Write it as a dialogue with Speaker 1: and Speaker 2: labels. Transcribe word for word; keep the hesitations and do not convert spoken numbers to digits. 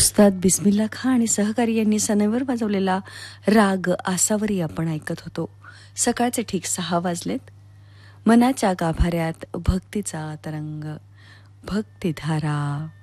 Speaker 1: उस्ताद बिस्मिल्ला खां आणि सहकारी यांनी सनईवर वाजवलेला राग आसावरी आपण ऐकत होतो. सकाळचे ठीक सहा वाजलेत. मनाच्या गाभाऱ्यात भक्तीचा तरंग, भक्तिधारा